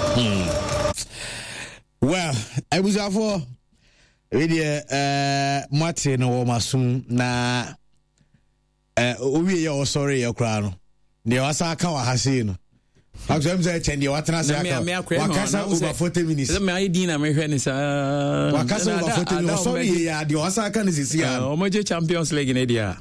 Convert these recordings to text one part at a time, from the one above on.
Well, I was out for Martin or Masum na we are sorry your crown. The Osaka Hasino. I'm saying the Wakasa over 40 minutes. The Medina Wakasa over 40 minutes. Sorry, the Osaka is here. Omoje Champions League in India.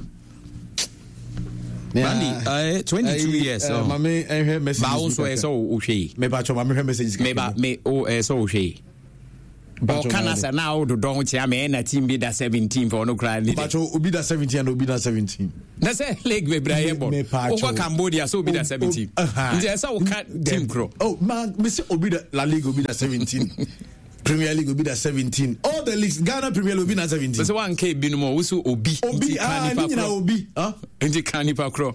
Mandy, 22 years. Mammy, I heard messages. So messages. Maybe so she. But Canada now don't I mean a team be that 17 for no cry. But be that 17 and be that 17. That's a leg with Brian. Over Cambodia, so be that 17. There's our cat team crow. Oh, man, Mr. Obida La Liga will be that 17. Premier League will be that 17. All the leagues, Ghana Premier League will be that 17. There's 1K Binomo, also Obi. Obi, huh? Into Canipa Crow.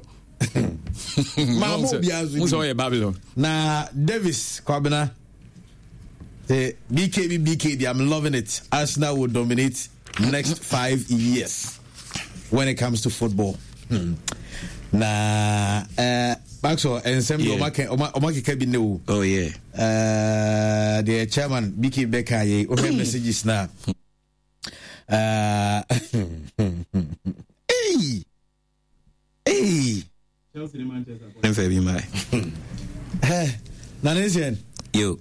Mamma, Babylon. Now, Davis, Kwabena. The BKB, I'm loving it. Arsenal will dominate next 5 years when it comes to football. Nah, Maxwell and some Omaki can be no. Oh, yeah. The chairman, BK Becker, okay, messages now. Hey. Chelsea, Manchester. Nanesian. You.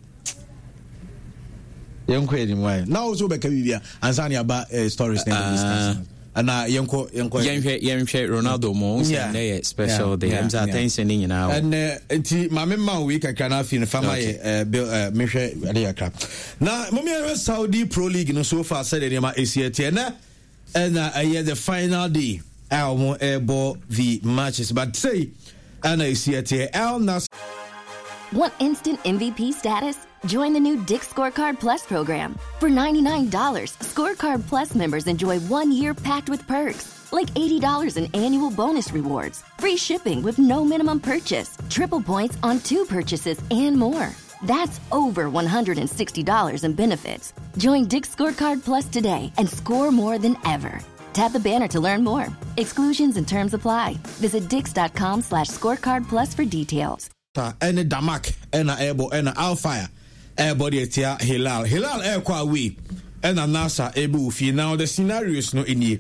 Young Quadim, why? Now, also back Bibia and Sanya about stories. And Yanko Ronaldo Mons, yeah, special day. I'm attention in now. And my member week I can have in family Misha Crap. Now, Mommy Saudi Pro League in so far said in my ACT and I hear the final day. I'll more airball the matches, but say, and I see it Al Nas. Want instant MVP status? Join the new Dick's Scorecard Plus program. For $99, Scorecard Plus members enjoy 1 year packed with perks, like $80 in annual bonus rewards, free shipping with no minimum purchase, triple points on 2 purchases, and more. That's over $160 in benefits. Join Dick's Scorecard Plus today and score more than ever. Tap the banner to learn more. Exclusions and terms apply. Visit dix.com/scorecard plus for details. Any Damak, and Airbo, and Alfire. Airbody tia Hilal air kwa we and a NASA ebu fi. Now the scenario is no in ye.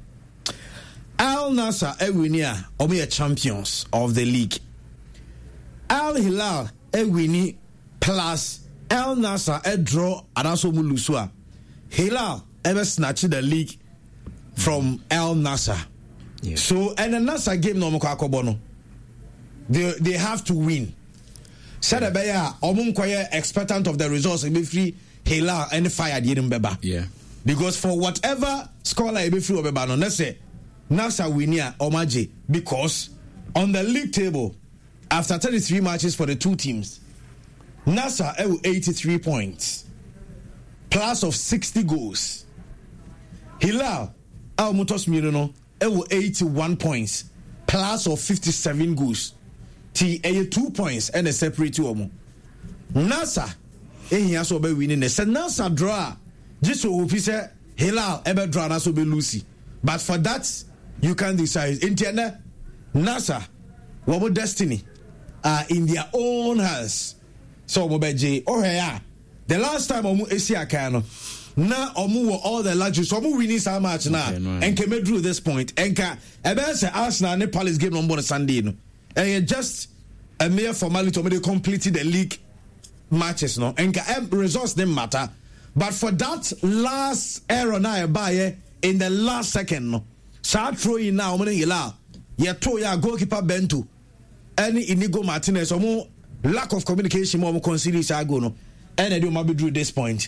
Al Nassr Ewinia Omi champions of the league. Al Hilal Ewini plus Al Nassr a draw Adaso Mulusua. Hilal ever snatched the league from Al Nassr. Yeah. So and the Nassr game no Mokakobono. They have to win. Said a bear, expectant of the results, be free, Hilal and fire didn't beba. Yeah. Because for whatever scholar be free of Bebano, let's say Nassr winia Omaji, because on the league table, after 33 matches for the two teams, Nassr 83 points, plus of 60 goals. Hilal Al Mutos Mirono 81 points, plus of 57 goals. T 2 points and a separate two omo. Nassr here so be winning. Say Nassr draw. Just so we say Hilal ever draw na so be Lucy. But for that you can decide. Internet Nassr what destiny are in their own hands. So Mobeje oh yeah. The last time omu Asia kano na omu were all the luxuries. Omu winning so much now and came through this point. Enka ebe say Arsenal ne Palace game on Sunday no. And just a mere formality to completed the league matches, no, and results didn't matter. But for that last error now by in the last second, no, start throwing now, you throw your goalkeeper Bento, any Inigo Martinez, or more lack of communication, more consider no, and I do maybe drew this point.